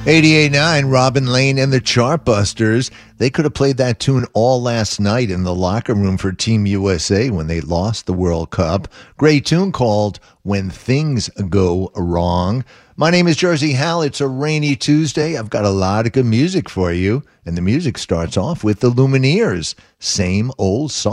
88.9, Robin Lane and the Chartbusters. They could have played that tune all last night in the locker room for Team USA when they lost the World Cup. Great tune called When Things Go Wrong. My name is Jersey Hal. It's a rainy Tuesday. I've got a lot of good music for you. And the music starts off with the Lumineers. Same Old Song.